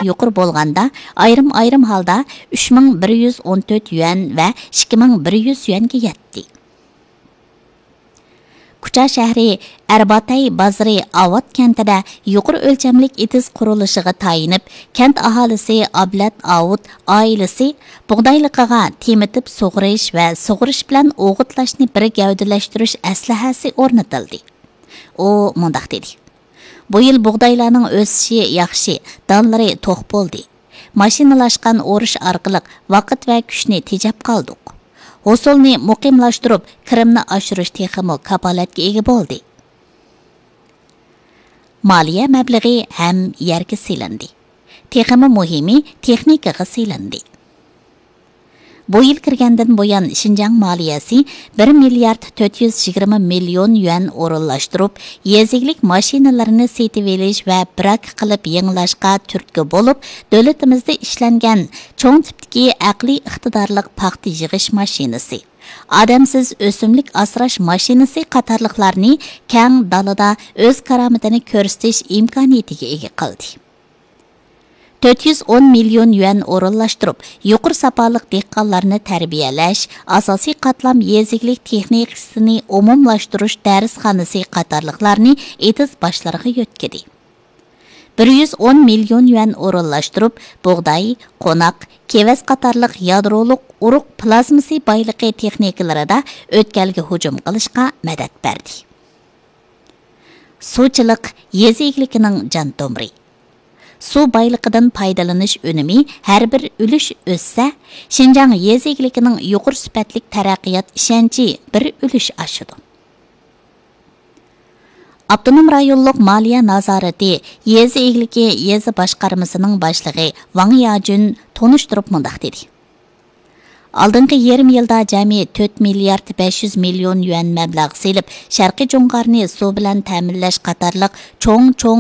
yuqur bo'lganda, ayrim holda 3114 yuan va 2100 yuanga yetdi. Kucha shahri Arbatay bozori Avat kentida yuqur o'lchamlik itiz qurilishiga tayinib, kent aholisi Ablat Avut oilasi bug'doyliqiga temitib sug'urish va sug'urish bilan o'g'itlashni bir gavdalashtirish aslahasi o'rnatildi. U mundaq dedi: Bu yil bug'doylarning o'sishi yaxshi, donlari to'q bo'ldi. Mashinalashgan o'rish orqali vaqt va kuchni tejab qoldik. Hosulni muqimlashtirib, kirimni oshirish texmo kapolatga ega bo'ldi. Moliya mablag'i ham yerga silindi. Texmo muhimi texnikaga silindi. Bu yil kirgandan buyon Xinjiang moliyasi 1 milliard 420 million yuan o'rinlashtirib, yeziglik mashinalarini setib olish va brak qilib yengilashga turtki bo'lib, davlatimizda ishlangan cho'ng tipdagi aqliy iqtidorli paxta yig'ish mashinasi, odamsiz o'simlik asrash mashinasi qatorliqlarni keng dalada o'z karomatini ko'rsatish imkoniyatiga ega qildi. 410 million yuan o'rinlashtirib, yuqori sapoliq dehqonlarni tarbiyalash, asosiy qatlam yeziglik texnikasini umumlashtirish darsxonasi qatorliqlarni etiz boshlariga yo'tkadi. 110 million yuan o'rinlashtirib, bug'doy, qo'noq, kevas qatorliq yadroliq urug' plazmasi boyligi texnikalarida o'tkalga hujum qilishga madad berdi. Suvchilik yezikligining jon tomiri. Su bayliqidan foydalanish unumi har bir ulush o'ssa, Xinjiang yezikligining yuqori sifatli taraqqiyot ishonchi bir ulush oshadi. Abdunum rayonluq moliya nazorati yezi egligi yezi boshqarmasining boshlig'i Wang Yajun tonishtirib mundaq dedi: Aldınqı yarım yılda jami 4 milliard 500 million yuan mablag' selib, Sharqiy Jo'ng'arni suv bilan ta'minlash qatorliq cho'ng